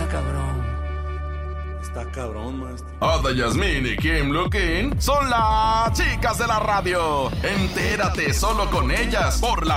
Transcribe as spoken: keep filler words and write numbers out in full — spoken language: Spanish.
cabrón. Está cabrón, maestro. Ada Yasmín y Kim Lukin son las chicas de la radio. Entérate solo con ellas por la